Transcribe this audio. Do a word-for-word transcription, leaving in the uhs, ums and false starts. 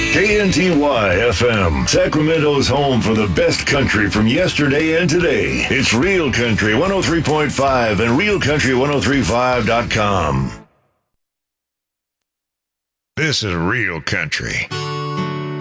K N T Y F M, Sacramento's home for the best country from yesterday and today. It's Real Country one oh three point five and real country ten thirty-five dot com. This is Real Country.